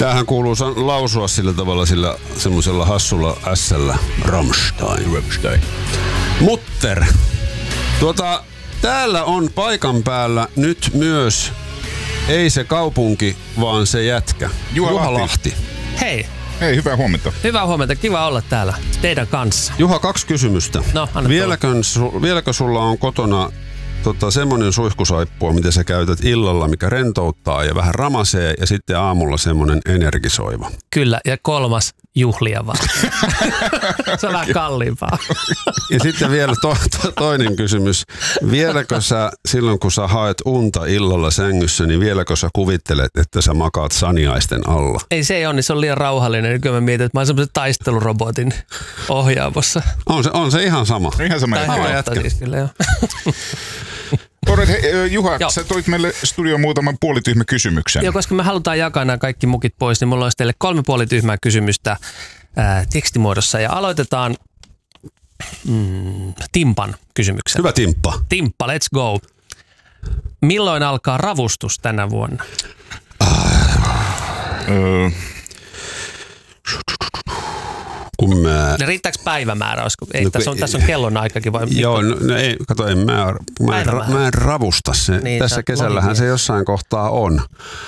Tämähän kuuluu lausua sillä tavalla sillä semmoisella hassulla S-llä. Rammstein. Mutter. Täällä on paikan päällä nyt myös ei se kaupunki, vaan se jätkä. Juha Lahti. Hei. Hei, hyvää huomenta. Hyvää huomenta. Kiva olla täällä teidän kanssa. Juha, 2 kysymystä. No, vieläkö sulla on kotona semmoinen suihkusaippua, mitä sä käytät illalla, mikä rentouttaa ja vähän ramasee, ja sitten aamulla semmoinen energisoiva? Kyllä, ja 3. juhlia vaan. Se on vähän kalliimpaa. Ja sitten vielä toinen kysymys. Vieläkö sä, silloin kun sä haet unta illalla sängyssä, niin vieläkö sä kuvittelet, että sä makaat saniaisten alla? Ei se ole, niin se on liian rauhallinen. Nykyään mä mietin, että mä oon semmoisen taistelurobotin ohjaamossa. On se ihan sama. Ihan sama jätkä. Siis kyllä, joo. Juha, sä toit meille studioon muutaman puolityhmä kysymyksen. Joo, koska me halutaan jakaa nämä kaikki mukit pois, niin mulla olisi teille 3 puolityhmää kysymystä tekstimuodossa. Ja aloitetaan Timpan kysymyksen. Hyvä Timppa. Timppa, let's go. Milloin alkaa ravustus tänä vuonna? Riittääkö päivämäärä? Tässä on kellonaikakin vai? Joo, ei, kato, mä en ravusta se. Niin, tässä kesällähän se jossain kohtaa on.